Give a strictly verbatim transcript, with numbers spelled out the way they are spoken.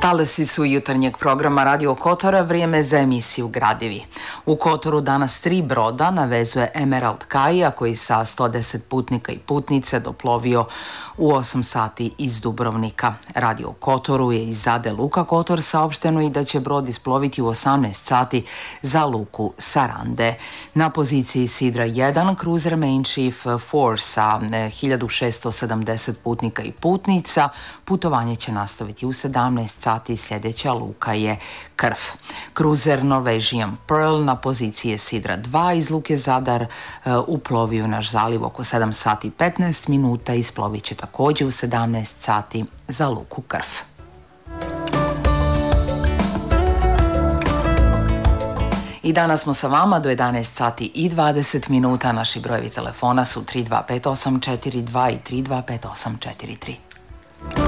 Talasi su jutarnjeg programa Radio Kotora, vrijeme za emisiju Gradivi. U Kotoru danas tri broda navezuje Emerald Kaija koji sa sto deset putnika i putnice doplovio u osam sati iz Dubrovnika. Radio Kotoru je iz Zade Luka Kotor saopšteno i da će brod isploviti u osamnaest sati za luku Sarande. Na poziciji Sidra jedan Cruiser Main Chief četiri sa hiljadu šessto sedamdeset putnika i putnica. Putovanje će nastaviti u sedamnaest sati, sljedeća luka je Krf. Cruiser Norwegian Pearl na poziciji je Sidra dva iz luke Zadar uh, uplovio naš zaliv oko sedam sati i petnaest minuta i isplovit će također u sedamnaest sati za luku Krf. I danas smo sa vama do jedanaest sati i dvadeset minuta. Naši brojevi telefona su tri dva pet osam četiri dva i tri dva pet osam četiri tri.